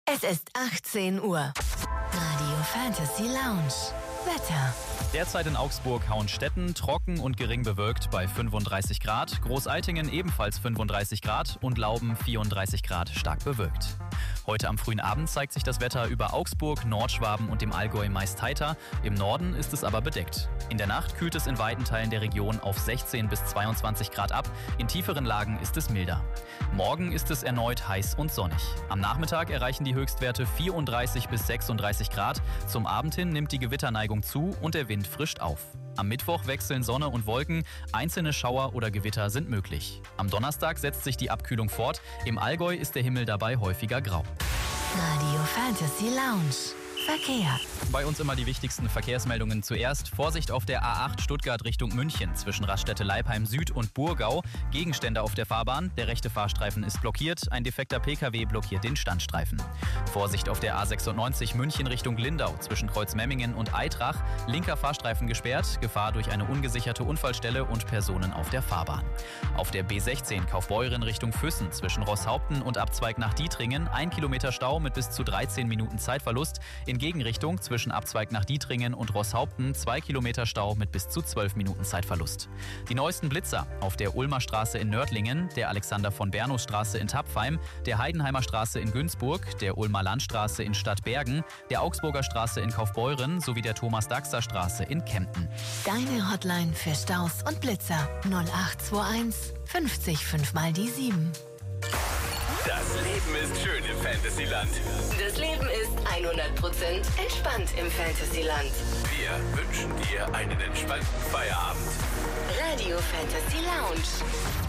Es ist 18 Uhr. Radio Fantasy Lounge. Wetter. Derzeit in Augsburg, Hauenstetten trocken und gering bewölkt bei 35 Grad, Großaltingen ebenfalls 35 Grad und Lauben 34 Grad stark bewölkt. Heute am frühen Abend zeigt sich das Wetter über Augsburg, Nordschwaben und dem Allgäu meist heiter, im Norden ist es aber bedeckt. In der Nacht kühlt es in weiten Teilen der Region auf 16 bis 22 Grad ab, in tieferen Lagen ist es milder. Morgen ist es erneut heiß und sonnig. Am Nachmittag erreichen die Höchstwerte 34 bis 36 Grad, zum Abend hin nimmt die Gewitterneigung zu und der Wind frischt auf. Am Mittwoch wechseln Sonne und Wolken, einzelne Schauer oder Gewitter sind möglich. Am Donnerstag setzt sich die Abkühlung fort, im Allgäu ist der Himmel dabei häufiger grau. Radio Fantasy Lounge. Verkehr. Bei uns immer die wichtigsten Verkehrsmeldungen zuerst. Vorsicht auf der A8 Stuttgart Richtung München zwischen Raststätte-Leipheim Süd und Burgau. Gegenstände auf der Fahrbahn. Der rechte Fahrstreifen ist blockiert. Ein defekter PKW blockiert den Standstreifen. Vorsicht auf der A96 München Richtung Lindau zwischen Kreuzmemmingen und Eitrach. Linker Fahrstreifen gesperrt. Gefahr durch eine ungesicherte Unfallstelle und Personen auf der Fahrbahn. Auf der B16 Kaufbeuren Richtung Füssen zwischen Rosshaupten und Abzweig nach Dietringen. 1 Kilometer Stau mit bis zu 13 Minuten Zeitverlust. In Gegenrichtung zwischen Abzweig nach Dietringen und Rosshaupten 2 Kilometer Stau mit bis zu 12 Minuten Zeitverlust. Die neuesten Blitzer auf der Ulmer Straße in Nördlingen, der Alexander von Bernus Straße in Tapfheim, der Heidenheimer Straße in Günzburg, der Ulmer Landstraße in Stadtbergen, der Augsburger Straße in Kaufbeuren sowie der Thomas-Daxer-Straße in Kempten. Deine Hotline für Staus und Blitzer 0821 50 5 mal die 7. Das Leben ist schön im Fantasyland. Das Leben ist 100% entspannt im Fantasyland. Wir wünschen dir einen entspannten Feierabend. Radio Fantasy Lounge.